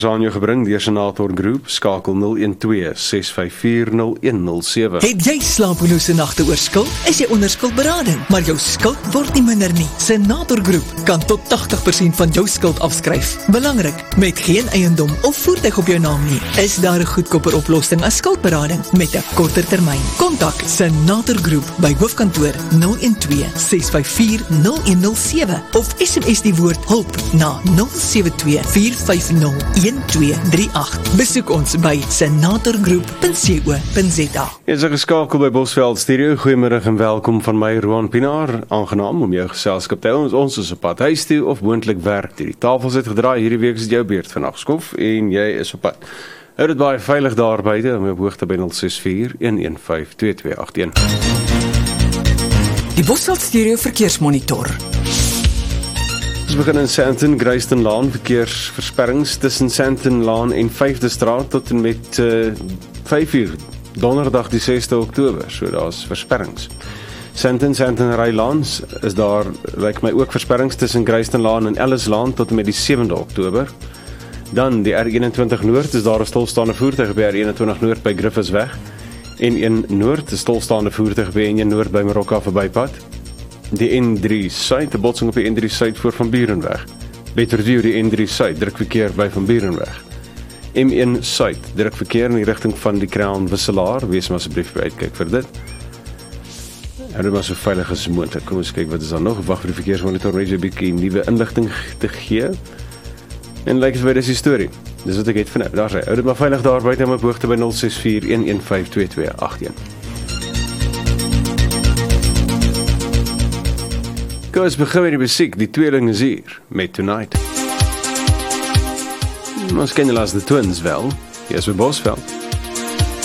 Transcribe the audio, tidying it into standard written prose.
aan jou gebring deur Senator Groep, skakel 012-654-0107. Het jy slapelose nagte oor skuld? Is jy onder skuldberading, maar jou skuld word nie minder nie? Senator Groep kan tot 80% van jou skuld afskryf. Belangrik, met geen eiendom of voertuig op jou naam nie, is daar 'n goedkoper oplossing as skuldberading met 'n korter termyn. Kontak Senator Groep by hoofkantoor 012-654-0107 of SMS die woord hulp na 072-450-1238. Besoek ons by senatorgroep.co.za. Jy is geskakel by Bosveld Stereo. Goeiemiddag en welkom van my, Roan Pinaar. Aangenaam om jou geselskap te hou. Ons is op pad huis toe of moontlik werk. Die tafels het gedraai. Hierdie week is dit jou beurt vandag skof en jy is op pad. Hou dit baie veilig daar buite om op hoogte by 064-115-2281. Die Bosveld Stereo verkeersmonitor. Ons begin in Sandton, Grayston Laan, verkeersversperrings tussen Sandton Laan en 5de Straat tot en met 5 uur, donderdag die 6de Oktober, so daar is versperrings. Sandton Rylands is daar, lyk my ook versperrings tussen Grayston Laan en Ellis Laan tot en met die 7de Oktober. Dan die R21 Noord is daar 'n stilstaande voertuig by R21 Noord by Griffithsweg en N Noord, 'n stilstaande voertuig by N Noord by Marokka verbypad. Die N3 Suid, 'n botsing op die N3 Suid voor Van Burenweg. Betterview die N3 Suid, drukverkeer by Van Burenweg. M1 Suid, drukverkeer in die rigting van die Crown Wisselaar, wees maar asseblief by uitkyk vir dit. En dit was so veilig as moontlik. Kom ons kyk wat is daar nog. Wag vir die verkeersmonitor net 'n bietjie nuwe inligting te gee. En lyk as by dis die storie. Dis wat ek het vir nou. Daar sê, hou dit maar veilig daar buite om op hoogte by 064-115-2281. Kom ons begin met die musiek, die tweeling is hier, met Tonight. Ons ken hulle as The Twins wel, hier is by Bosveld.